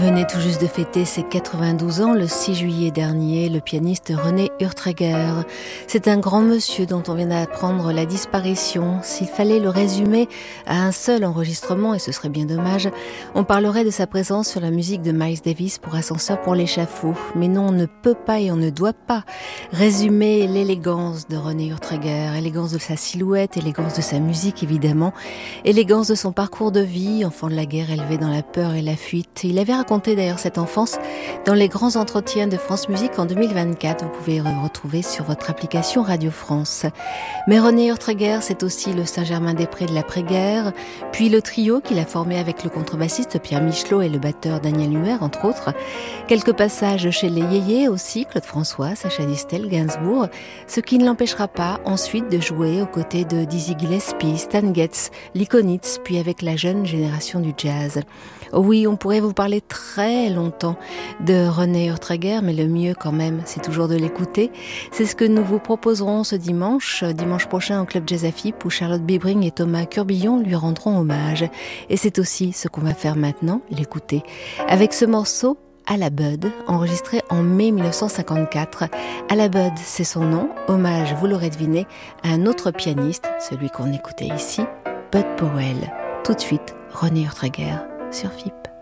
venait tout juste de fêter ses 92 ans le 6 juillet dernier, le pianiste René Urtreger. C'est un grand monsieur dont on vient d'apprendre la disparition. S'il fallait le résumer à un seul enregistrement, et ce serait bien dommage, on parlerait de sa présence sur la musique de Miles Davis pour Ascenseur pour l'échafaud. Mais non, on ne peut pas et on ne doit pas résumer l'élégance de René Urtreger, élégance de sa silhouette, élégance de sa musique évidemment, élégance de son parcours de vie, enfant de la guerre élevé dans la peur et la fuite. Il avait raconté d'ailleurs cette enfance dans les grands entretiens de France Musique en 2024. Vous pouvez retrouver sur votre application Radio France. Mais René Urtreger, c'est aussi le Saint-Germain-des-Prés de l'après-guerre, puis le trio qu'il a formé avec le contrebassiste Pierre Michelot et le batteur Daniel Huer, entre autres. Quelques passages chez les Yéyés aussi, Claude François, Sacha Distel, Gainsbourg, ce qui ne l'empêchera pas ensuite de jouer aux côtés de Dizzy Gillespie, Stan Getz, Lee Konitz, puis avec la jeune génération du jazz. Oh oui, on pourrait vous parler très longtemps de René Urtreger, mais le mieux quand même, c'est toujours de l'écouter. C'est ce que nous vous proposerons ce dimanche prochain au Club Jazz à Fippe, où Charlotte Bibring et Thomas Curbillon lui rendront hommage. Et c'est aussi ce qu'on va faire maintenant, l'écouter. Avec ce morceau, À la Bud, enregistré en mai 1954. À la Bud, c'est son nom, hommage, vous l'aurez deviné, à un autre pianiste, celui qu'on écoutait ici, Bud Powell. Tout de suite, René Urtreger sur Fippe.